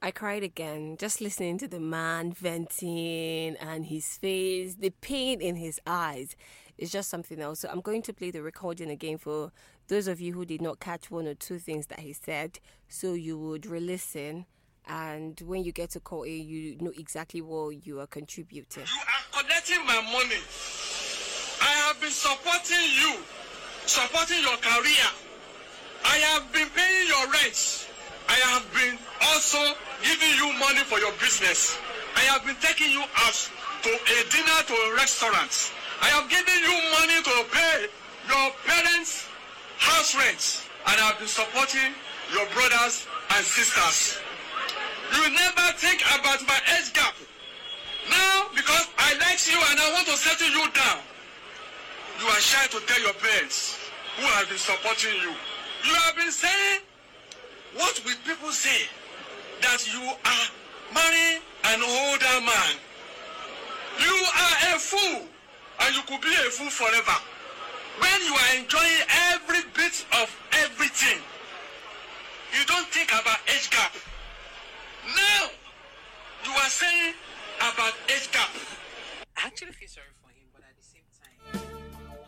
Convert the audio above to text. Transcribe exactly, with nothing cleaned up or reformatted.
I cried again, just listening to the man venting and his face, the pain in his eyes. It's just something else. So I'm going to play the recording again for those of you who did not catch one or two things that he said, so you would re-listen. And when you get to call in, you know exactly what you are contributing. You are collecting my money. I have been supporting you, supporting your career. I have been paying your rent. I have been also giving you money for your business. I have been taking you out to a dinner, to a restaurant. I have given you money to pay your parents' house rent. And I have been supporting your brothers and sisters. You never think about my age gap. Now, because I like you and I want to settle you down, you are shy to tell your parents who have been supporting you. You have been saying, what will people say? That you are marrying an older man. You are a fool, and you could be a fool forever. When you are enjoying every